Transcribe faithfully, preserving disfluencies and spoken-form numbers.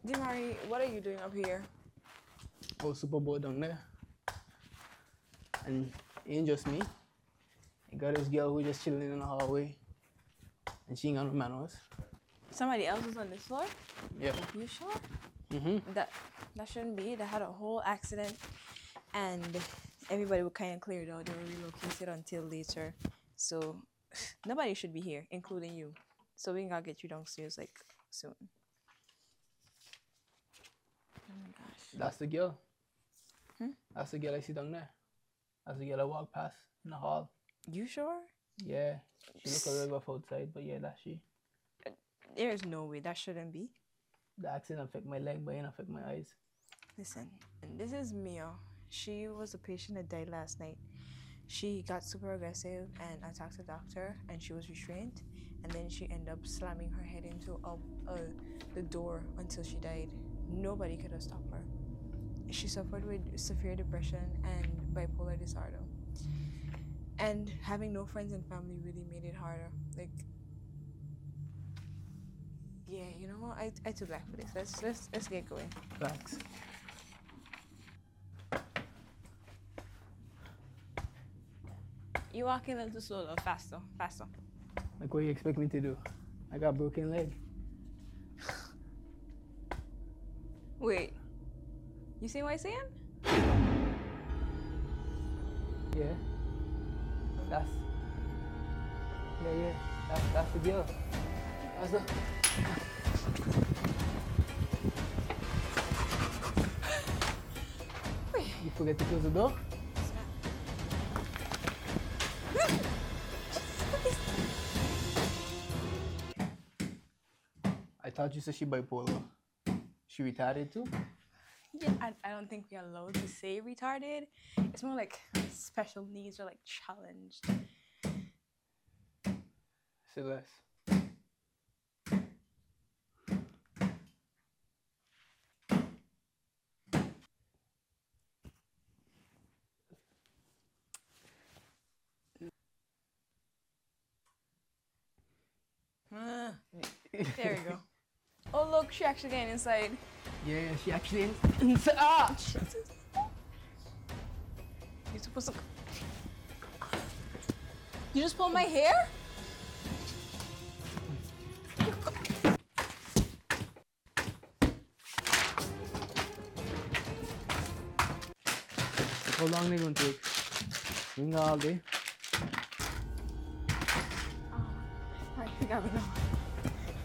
Demari, what are you doing up here? Oh, Super Bowl down there. And it ain't just me. I got this girl who just chilling in the hallway. And she ain't got no manners. Somebody else was on this floor? Yeah. You sure? Mm-hmm. That that shouldn't be. They had a whole accident and everybody were kind of cleared out. They were relocated until later. So nobody should be here, including you. So we gotta get you downstairs like soon. Oh my gosh. That's the girl. Hmm? That's the girl I see down there. That's the girl I walk past in the hall. You sure? Yeah. She look a little rough outside, but yeah, that's she. There's no way that shouldn't be. The accident affect my leg, but it ain't affect my eyes. Listen, and this is Mia. She was a patient that died last night. She got super aggressive and attacked the doctor, and she was restrained. And then she ended up slamming her head into a, uh, the door until she died. Nobody could have stopped her. She suffered with severe depression and bipolar disorder. And having no friends and family really made it harder. Like, yeah, you know what? I I too black for this. Let's let's let's get going. Thanks. You walking a little slower, faster, faster. Like what you expect me to do? I got a broken leg. Wait, you see what I'm saying? Yeah. That's. Yeah, yeah. That's that's the girl. That's the. You forget to close the door? I thought you said she bipolar. She retarded too? Yeah, I, I don't think we're allowed to say retarded. It's more like special needs or like challenged. Say less. Ah, there we go. Oh look, she actually getting inside. Yeah, she actually inside. Ah! You're supposed to. You just pulled my hair? How long they gonna take? Ring all day. Oh, I think I know.